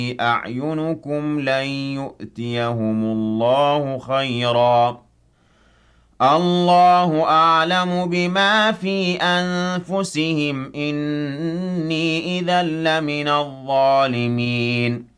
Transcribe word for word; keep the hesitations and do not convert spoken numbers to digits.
أعينكم لن يؤتيهم الله خيرا الله أعلم بما في أنفسهم إني إذا لمن الظالمين